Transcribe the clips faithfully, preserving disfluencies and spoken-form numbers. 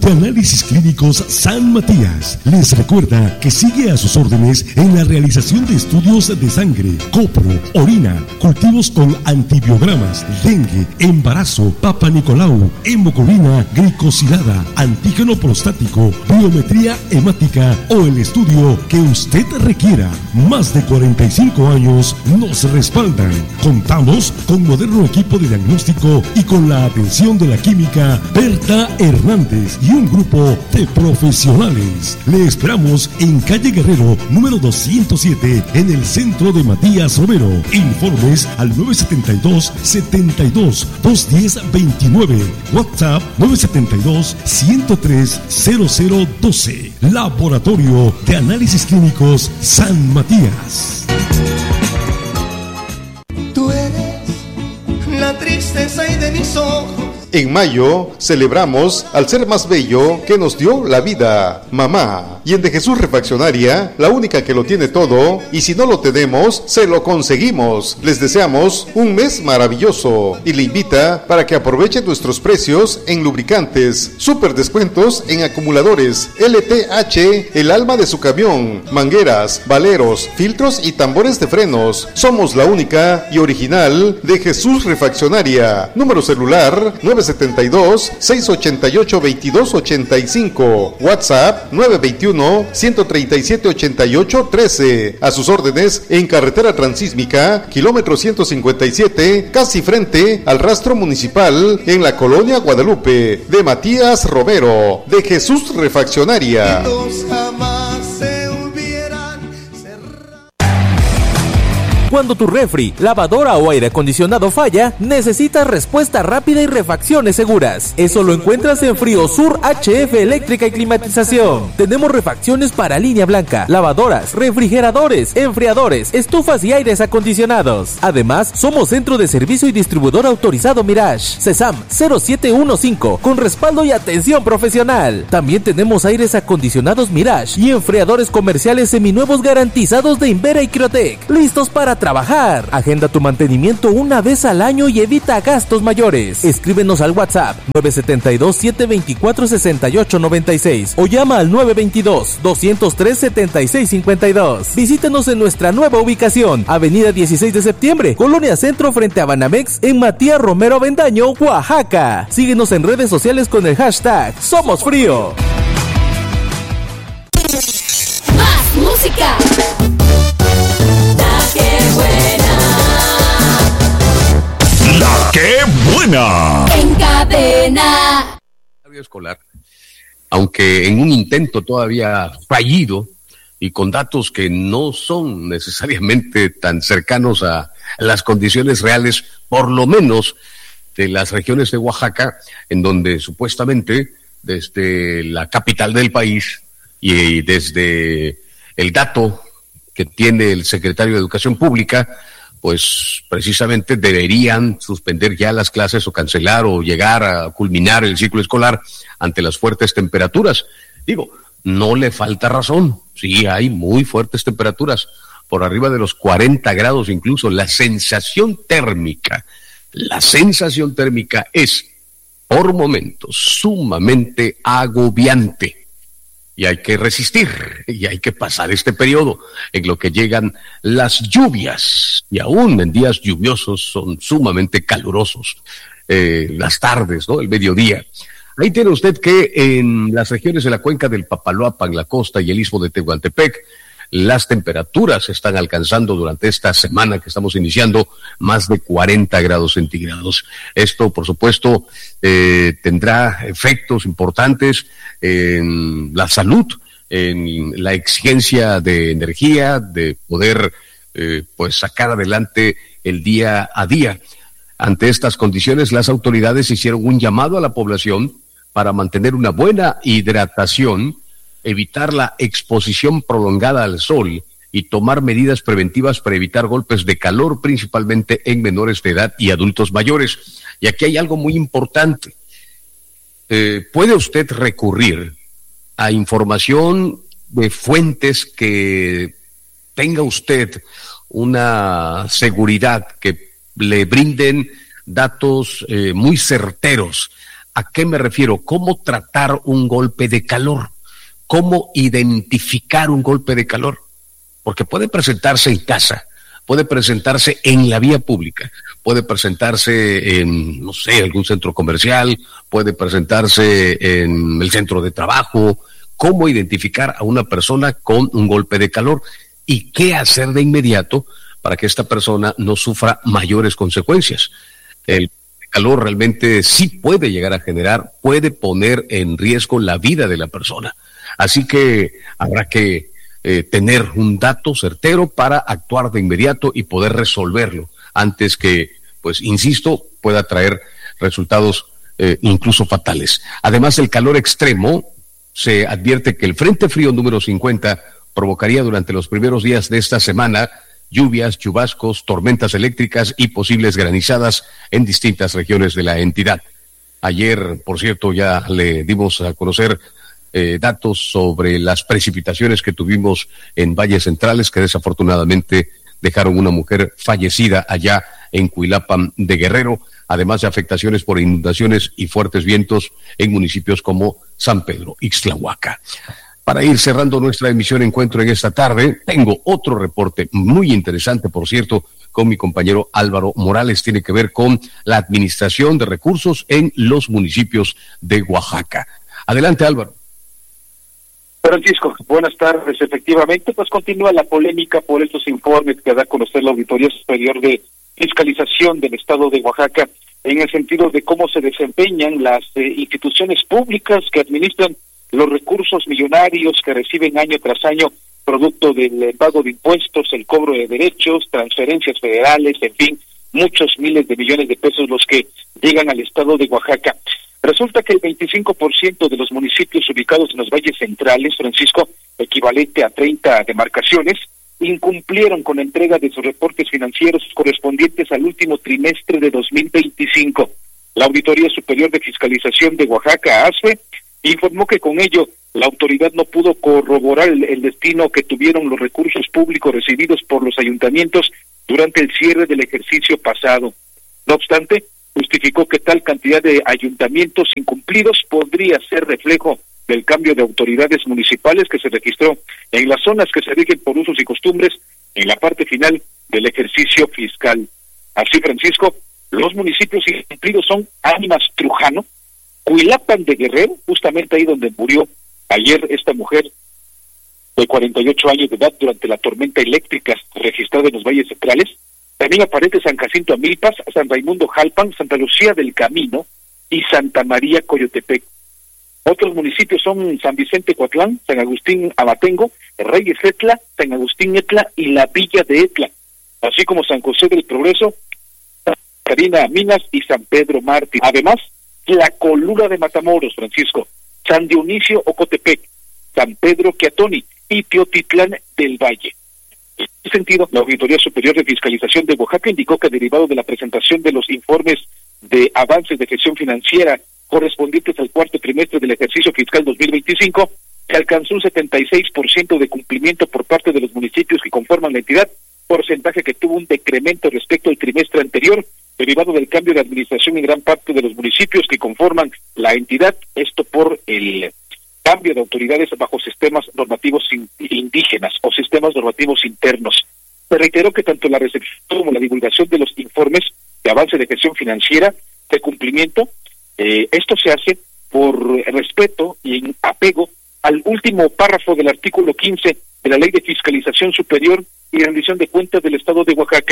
de Análisis Clínicos San Matías les recuerda que sigue a sus órdenes en la realización de estudios de sangre, copro, orina, cultivos con antibiogramas, dengue, embarazo, Papa Nicolau, hemoglobina glicosilada, antígeno prostático, biometría hemática o el estudio que usted requiera. Más de cuarenta y cinco años nos respaldan. Contamos con moderno equipo de diagnóstico y con la atención de la química Berta Hernández y un grupo de profesionales. Le esperamos en calle Guerrero, número doscientos siete, en el centro de Matías Romero. Informes al nueve siete dos, setenta y dos, doscientos diez, veintinueve. WhatsApp nueve siete dos, ciento tres, cero cero doce. Laboratorio de Análisis Clínicos San Matías. Tú eres la tristeza y de mis ojos. En mayo celebramos al ser más bello que nos dio la vida, mamá. Y en De Jesús Refaccionaria, la única que lo tiene todo, y si no lo tenemos, se lo conseguimos. Les deseamos un mes maravilloso y le invita para que aprovechen nuestros precios en lubricantes, super descuentos en acumuladores, L T H, el alma de su camión, mangueras, valeros, filtros y tambores de frenos. Somos la única y original De Jesús Refaccionaria. Número celular nueve siete dos, seis ocho ocho, dos dos ocho cinco. WhatsApp nueve dos uno, uno tres siete, ocho ocho uno tres. A sus órdenes en carretera transísmica, kilómetro ciento cincuenta y siete, casi frente al rastro municipal en la colonia Guadalupe. De Matías Romero, De Jesús Refaccionaria. Cuando tu refri, lavadora o aire acondicionado falla, necesitas respuesta rápida y refacciones seguras. Eso lo encuentras en Friosur H F Eléctrica y Climatización. Tenemos refacciones para línea blanca, lavadoras, refrigeradores, enfriadores, estufas y aires acondicionados. Además, somos centro de servicio y distribuidor autorizado Mirage, CESAM cero siete uno cinco, con respaldo y atención profesional. También tenemos aires acondicionados Mirage y enfriadores comerciales seminuevos garantizados de Invera y Criotec, listos para trabajar. Agenda tu mantenimiento una vez al año y evita gastos mayores. Escríbenos al WhatsApp nueve siete dos, siete dos cuatro, seis ocho nueve seis o llama al nueve dos dos, dos cero tres, siete seis cinco dos. Visítenos en nuestra nueva ubicación, Avenida dieciséis de septiembre, Colonia Centro, frente a Banamex, en Matías Romero Avendaño, Oaxaca. Síguenos en redes sociales con el hashtag Somos Frío. Más música. ¡La qué buena! En cadena. Escolar, aunque en un intento todavía fallido y con datos que no son necesariamente tan cercanos a las condiciones reales, por lo menos de las regiones de Oaxaca, en donde supuestamente desde la capital del país y desde el dato que tiene el secretario de Educación Pública, pues precisamente deberían suspender ya las clases o cancelar o llegar a culminar el ciclo escolar ante las fuertes temperaturas. Digo, no le falta razón, sí hay muy fuertes temperaturas, por arriba de los cuarenta grados incluso. La sensación térmica, la sensación térmica es por momentos sumamente agobiante. Y hay que resistir, y hay que pasar este periodo en lo que llegan las lluvias, y aún en días lluviosos son sumamente calurosos, eh, las tardes, ¿no? El mediodía. Ahí tiene usted que en las regiones de la cuenca del Papaloapan, la costa y el istmo de Tehuantepec, las temperaturas están alcanzando durante esta semana que estamos iniciando más de cuarenta grados centígrados. Esto, por supuesto, eh, tendrá efectos importantes en la salud, en la exigencia de energía, de poder eh, pues sacar adelante el día a día. Ante estas condiciones, las autoridades hicieron un llamado a la población para mantener una buena hidratación, evitar la exposición prolongada al sol y tomar medidas preventivas para evitar golpes de calor, principalmente en menores de edad y adultos mayores. Y aquí hay algo muy importante. Eh, ¿Puede usted recurrir a información de fuentes que tenga usted una seguridad, que le brinden datos eh, muy certeros ¿A qué me refiero? ¿Cómo tratar un golpe de calor? ¿Cómo identificar un golpe de calor? Porque puede presentarse en casa, puede presentarse en la vía pública, puede presentarse en, no sé, algún centro comercial, puede presentarse en el centro de trabajo. ¿Cómo identificar a una persona con un golpe de calor? ¿Y qué hacer de inmediato para que esta persona no sufra mayores consecuencias? El calor realmente sí puede llegar a generar, puede poner en riesgo la vida de la persona. Así que habrá que eh, tener un dato certero para actuar de inmediato y poder resolverlo antes que, pues, insisto, pueda traer resultados eh, incluso fatales. Además, el calor extremo, se advierte que el Frente Frío número cincuenta provocaría durante los primeros días de esta semana lluvias, chubascos, tormentas eléctricas y posibles granizadas en distintas regiones de la entidad. Ayer, por cierto, ya le dimos a conocer eh, datos sobre las precipitaciones que tuvimos en valles centrales, que desafortunadamente dejaron una mujer fallecida allá en Cuilapan de Guerrero, además de afectaciones por inundaciones y fuertes vientos en municipios como San Pedro, Ixtlahuaca. Para ir cerrando nuestra emisión Encuentro en esta tarde, tengo otro reporte muy interesante, por cierto, con mi compañero Álvaro Morales. Tiene que ver con la administración de recursos en los municipios de Oaxaca. Adelante, Álvaro. Francisco, buenas tardes. Efectivamente, pues continúa la polémica por estos informes que da a conocer la Auditoría Superior de Fiscalización del Estado de Oaxaca, en el sentido de cómo se desempeñan las eh, instituciones públicas que administran los recursos millonarios que reciben año tras año producto del pago de impuestos, el cobro de derechos, transferencias federales, en fin, muchos miles de millones de pesos los que llegan al Estado de Oaxaca. Resulta que el veinticinco por ciento de los municipios ubicados en los valles centrales, Francisco, equivalente a treinta demarcaciones, incumplieron con la entrega de sus reportes financieros correspondientes al último trimestre de dos mil veinticinco. La Auditoría Superior de Fiscalización de Oaxaca, A S F E, informó que con ello la autoridad no pudo corroborar el, el destino que tuvieron los recursos públicos recibidos por los ayuntamientos durante el cierre del ejercicio pasado. No obstante, justificó que tal cantidad de ayuntamientos incumplidos podría ser reflejo del cambio de autoridades municipales que se registró en las zonas que se rigen por usos y costumbres en la parte final del ejercicio fiscal. Así, Francisco, los municipios incumplidos son Ánimas Trujano, Cuilapan de Guerrero, justamente ahí donde murió ayer esta mujer de cuarenta y ocho años de edad durante la tormenta eléctrica registrada en los valles centrales. También aparece San Jacinto Amilpas, San Raimundo Jalpan, Santa Lucía del Camino y Santa María Coyotepec. Otros municipios son San Vicente Coatlán, San Agustín Abatengo, Reyes Etla, San Agustín Etla y la Villa de Etla, así como San José del Progreso, Carina Minas y San Pedro Mártir. Además, la Colura de Matamoros, Francisco, San Dionisio Ocotepec, San Pedro Quiatoni y Teotitlán del Valle. En ese sentido, la Auditoría Superior de Fiscalización de Oaxaca indicó que derivado de la presentación de los informes de avances de gestión financiera correspondientes al cuarto trimestre del ejercicio fiscal dos mil veinticinco, se alcanzó un setenta y seis por ciento de cumplimiento por parte de los municipios que conforman la entidad, porcentaje que tuvo un decremento respecto al trimestre anterior, derivado del cambio de administración en gran parte de los municipios que conforman la entidad, esto por el cambio de autoridades bajo sistemas normativos indígenas o sistemas normativos internos. Se reiteró que tanto la recepción como la divulgación de los informes de avance de gestión financiera de cumplimiento, eh, esto se hace por respeto y en apego al último párrafo del artículo quince de la Ley de Fiscalización Superior y Rendición de Cuentas del Estado de Oaxaca.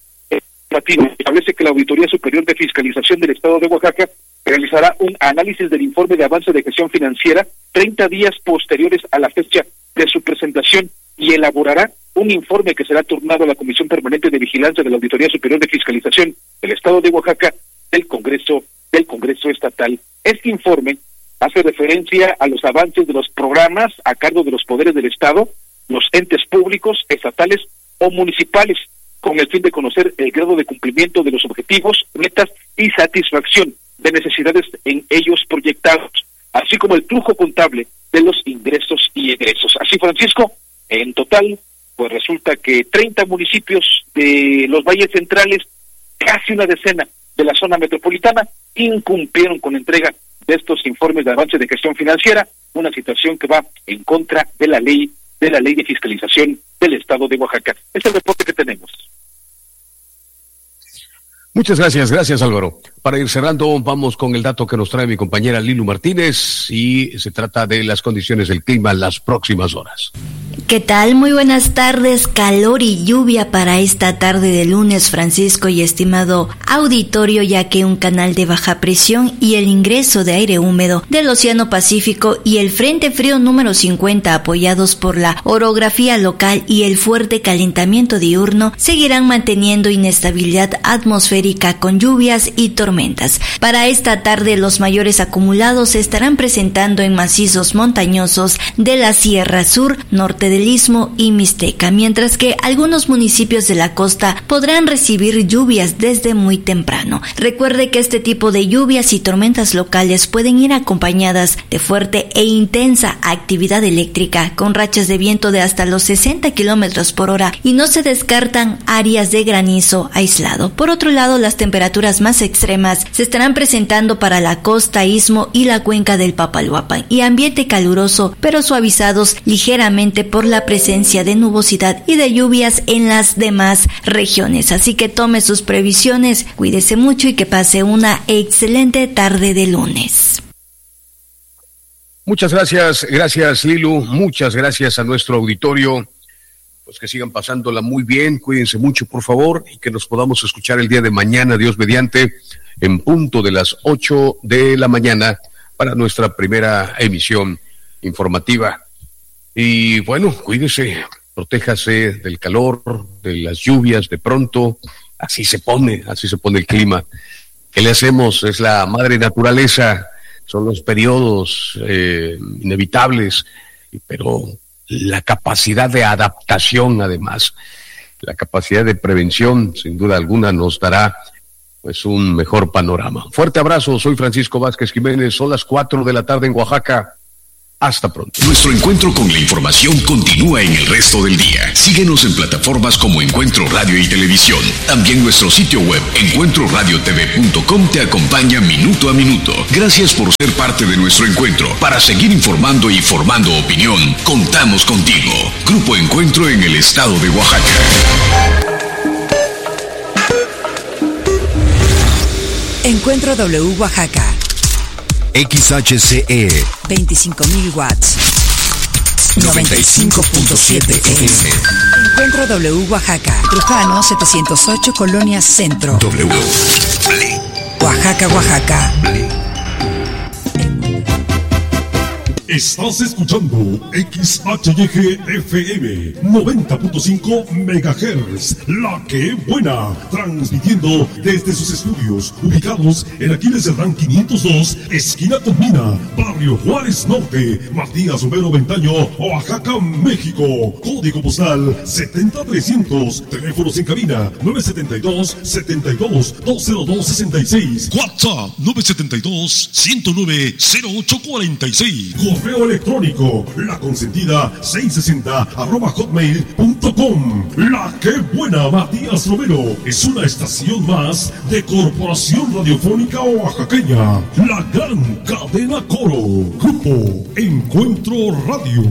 Establece que la Auditoría Superior de Fiscalización del Estado de Oaxaca realizará un análisis del informe de avance de gestión financiera treinta días posteriores a la fecha de su presentación y elaborará un informe que será turnado a la Comisión Permanente de Vigilancia de la Auditoría Superior de Fiscalización del Estado de Oaxaca del Congreso del Congreso Estatal. Este informe hace referencia a los avances de los programas a cargo de los poderes del Estado, los entes públicos, estatales o municipales, con el fin de conocer el grado de cumplimiento de los objetivos, metas y satisfacción de necesidades en ellos proyectados, así como el flujo contable de los ingresos y egresos. Así, Francisco, en total, pues resulta que treinta municipios de los valles centrales, casi una decena de la zona metropolitana, incumplieron con entrega de estos informes de avance de gestión financiera, una situación que va en contra de la ley, de la ley de fiscalización del Estado de Oaxaca. Este es el reporte que tenemos. Muchas gracias, gracias Álvaro. Para ir cerrando, vamos con el dato que nos trae mi compañera Lilu Martínez y se trata de las condiciones del clima en las próximas horas. ¿Qué tal? Muy buenas tardes. Calor y lluvia para esta tarde de lunes, Francisco y estimado auditorio, ya que un canal de baja presión y el ingreso de aire húmedo del Océano Pacífico y el Frente Frío número cincuenta, apoyados por la orografía local y el fuerte calentamiento diurno, seguirán manteniendo inestabilidad atmosférica con lluvias y tormentas. Para esta tarde, los mayores acumulados se estarán presentando en macizos montañosos de la Sierra Sur, norte del Istmo y Mixteca, mientras que algunos municipios de la costa podrán recibir lluvias desde muy temprano. Recuerde que este tipo de lluvias y tormentas locales pueden ir acompañadas de fuerte e intensa actividad eléctrica, con rachas de viento de hasta los sesenta kilómetros por hora, y no se descartan áreas de granizo aislado. Por otro lado, las temperaturas más extremas se estarán presentando para la costa, Istmo y la cuenca del Papaloapan, y ambiente caluroso pero suavizados ligeramente por la presencia de nubosidad y de lluvias en las demás regiones. Así que tome sus previsiones, cuídese mucho y que pase una excelente tarde de lunes. Muchas gracias, gracias Lilu, muchas gracias a nuestro auditorio. Pues que sigan pasándola muy bien, cuídense mucho por favor y que nos podamos escuchar el día de mañana, Dios mediante, en punto de las ocho de la mañana para nuestra primera emisión informativa. Y bueno, cuídese, protéjase del calor, de las lluvias de pronto, así se pone, así se pone el clima. ¿Qué le hacemos? Es la madre naturaleza, son los periodos eh, inevitables, pero la capacidad de adaptación, además, la capacidad de prevención, sin duda alguna, nos dará pues un mejor panorama. Fuerte abrazo, soy Francisco Vázquez Jiménez, son las cuatro de la tarde en Oaxaca. Hasta pronto. Nuestro encuentro con la información continúa en el resto del día. Síguenos en plataformas como Encuentro Radio y Televisión. También nuestro sitio web encuentro radio t v punto com te acompaña minuto a minuto. Gracias por ser parte de nuestro encuentro. Para seguir informando y formando opinión, contamos contigo. Grupo Encuentro en el estado de Oaxaca. Encuentro W Oaxaca. X H C E veinticinco mil watts, noventa y cinco punto siete F M. Encuentro W Oaxaca, Trujano setecientos ocho, Colonia Centro. W. Oaxaca, Oaxaca. Estás escuchando X H Y G F M noventa punto cinco megahertz, La Que Buena, transmitiendo desde sus estudios ubicados en Aquiles Cerdán quinientos dos, esquina con Mina, Barrio Juárez Norte, Matías Romero Ventaño, Oaxaca, México. Código postal setenta mil trescientos, teléfonos en cabina nueve siete dos, setenta y dos, dos cero dos sesenta y seis, WhatsApp nueve siete dos, ciento nueve, cero ocho cuarenta y seis. Correo electrónico, la consentida seiscientos sesenta arroba hotmail punto com. La Que Buena, Matías Romero, es una estación más de Corporación Radiofónica Oaxaqueña, la gran cadena Coro. Grupo Encuentro Radio.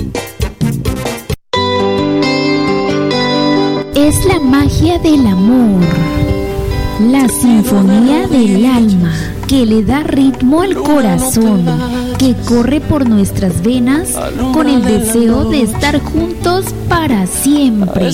Es la magia del amor, la sinfonía del alma que le da ritmo al corazón, que corre por nuestras venas con el deseo de estar juntos para siempre.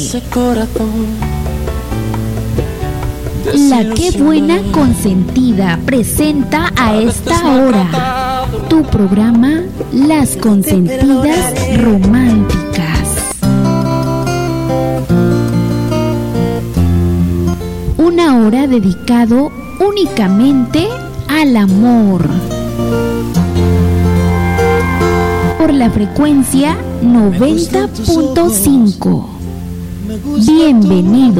La Que Buena Consentida presenta a esta hora tu programa Las Consentidas Románticas. Una hora dedicado únicamente al amor. Por la frecuencia noventa punto cinco. Bienvenido.